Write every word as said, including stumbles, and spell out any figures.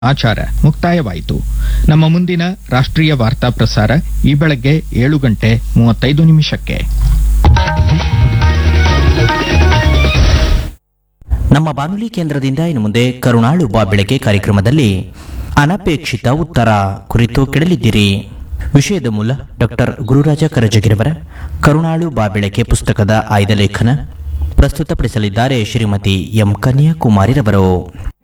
ಆಚಾರ ಮುಕ್ತಾಯವಾಯಿತು. ನಮ್ಮ ಮುಂದಿನ ರಾಷ್ಟ್ರೀಯ ವಾರ್ತಾ ಪ್ರಸಾರ ಈ ಬೆಳಗ್ಗೆ ಏಳು ಗಂಟೆ ಮೂವತ್ತೈದು ನಿಮಿಷಕ್ಕೆ. ನಮ್ಮ ಬಾನುಲಿ ಕೇಂದ್ರದಿಂದ ಇನ್ನು ಮುಂದೆ ಕರುಣಾಳು ಬಾ ಬೆಳಗ್ಗೆ ಕಾರ್ಯಕ್ರಮದಲ್ಲಿ ಅನಪೇಕ್ಷಿತ ಉತ್ತರ ಕುರಿತು ಕೇಳಲಿದ್ದೀರಿ. ವಿಷಯದ ಮೂಲ ಡಾಕ್ಟರ್ ಗುರುರಾಜ ಕರಜಗಿರವರ ಕರುಣಾಳು ಬಾ ಬೆಳಗ್ಗೆ ಪುಸ್ತಕದ ಆಯ್ದ ಲೇಖನ ಪ್ರಸ್ತುತಪಡಿಸಲಿದ್ದಾರೆ ಶ್ರೀಮತಿ ಎಂ ಕನ್ಯಾಕುಮಾರಿರವರು.